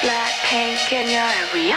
Blackpink in your area.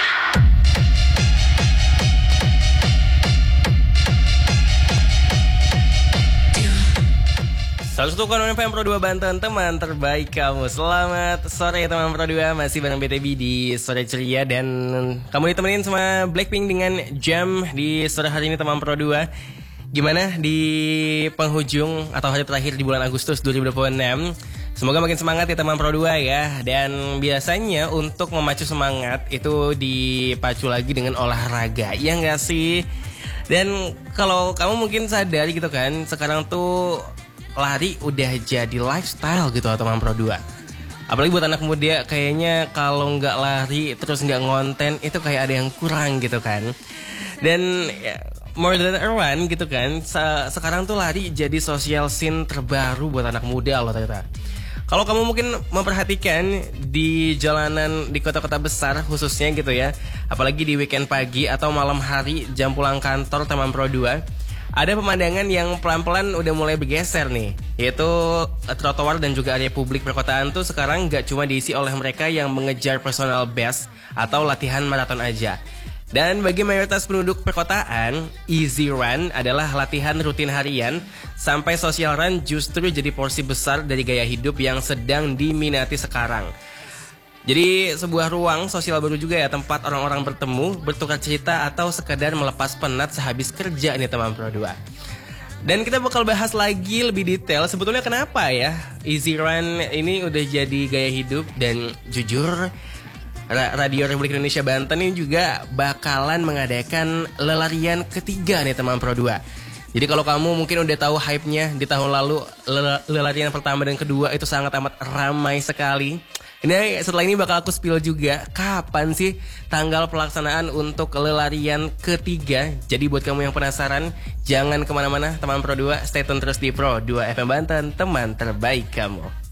Salah satu kawan FM Pro 2 Banten, teman terbaik kamu. Selamat sore teman Pro 2, masih bareng BTB di Sore Ceria. Dan kamu ditemenin sama Blackpink dengan Jam di sore hari ini teman Pro 2. Gimana di penghujung atau hari terakhir di bulan Agustus 2026? Semoga makin semangat ya teman Pro 2 ya. Dan biasanya untuk memacu semangat itu dipacu lagi dengan olahraga, ya nggak sih? Dan kalau kamu mungkin sadar gitu kan, sekarang tuh lari udah jadi lifestyle gitu teman Pro 2. Apalagi buat anak muda, kayaknya kalau nggak lari terus nggak ngonten itu kayak ada yang kurang gitu kan. Dan ya, more than one gitu kan, sekarang tuh lari jadi social scene terbaru buat anak muda loh ternyata. Kalau kamu mungkin memperhatikan di jalanan di kota-kota besar khususnya gitu ya, apalagi di weekend pagi atau malam hari jam pulang kantor teman Pro 2, ada pemandangan yang pelan-pelan udah mulai bergeser nih, yaitu trotoar dan juga area publik perkotaan tuh sekarang gak cuma diisi oleh mereka yang mengejar personal best atau latihan maraton aja. Dan bagi mayoritas penduduk perkotaan, easy run adalah latihan rutin harian, sampai social run justru jadi porsi besar dari gaya hidup yang sedang diminati sekarang. Jadi sebuah ruang sosial baru juga ya, tempat orang-orang bertemu, bertukar cerita, atau sekadar melepas penat sehabis kerja nih teman Pro 2. Dan kita bakal bahas lagi lebih detail sebetulnya kenapa ya easy run ini udah jadi gaya hidup. Dan jujur, Radio Republik Indonesia Banten ini juga bakalan mengadakan lelarian ketiga nih teman Pro 2. Jadi kalau kamu mungkin udah tahu hype-nya di tahun lalu, lelarian pertama dan kedua itu sangat amat ramai sekali. Ini setelah ini bakal aku spill juga kapan sih tanggal pelaksanaan untuk lelarian ketiga. Jadi buat kamu yang penasaran, jangan kemana-mana teman Pro 2, stay tune terus di Pro 2 FM Banten, teman terbaik kamu.